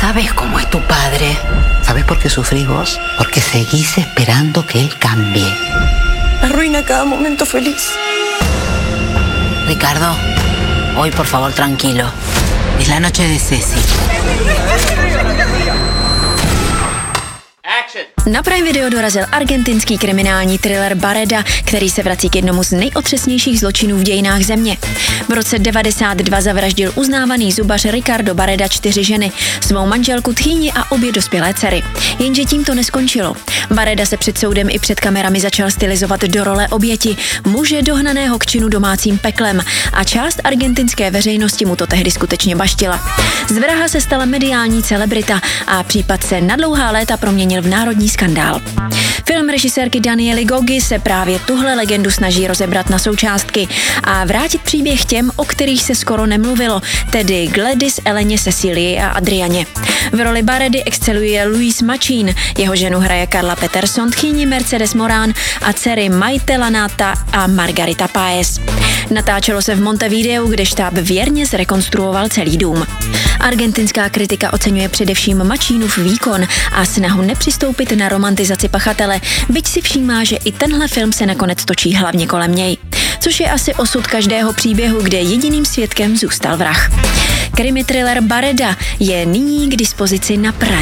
sabes cómo es tu padre. ¿Sabes por qué sufrís vos? Porque seguís esperando que él cambie. Arruina cada momento feliz. Ricardo, hoy por favor tranquilo. Es la noche de Ceci. Na Prime Video dorazil argentinský kriminální thriller Bareda, který se vrací k jednomu z nejotřesnějších zločinů v dějinách země. V roce 92 zavraždil uznávaný zubař Ricardo Bareda 4 ženy, svou manželku, tchýni a obě dospělé dcery. Jenže tím to neskončilo. Bareda se před soudem i před kamerami začal stylizovat do role oběti, muže dohnaného k činu domácím peklem, a část argentinské veřejnosti mu to tehdy skutečně baštila. Z vraha se stala mediální celebrita a případ se na dlouhá léta proměnil v národní skandál. Film režisérky Daniely Gogi se právě tuhle legendu snaží rozebrat na součástky a vrátit příběh těm, o kterých se skoro nemluvilo, tedy Gladys, Eleně, Cecílii a Adrianě. V roli Baredy exceluje Luis Machín, jeho ženu hraje Carla Peterson, tchýni Mercedes Morán a dcery Maite Lanata a Margarita Páez. Natáčelo se v Montevideu, kde štáb věrně zrekonstruoval celý dům. Argentinská kritika oceňuje především Machínův výkon a snahu nepřistoupit na romantizaci pachatele, byť si všímá, že i tenhle film se nakonec točí hlavně kolem něj. Což je asi osud každého příběhu, kde jediným svědkem zůstal vrah. Krimi thriller Bareda je nyní k dispozici na Prime.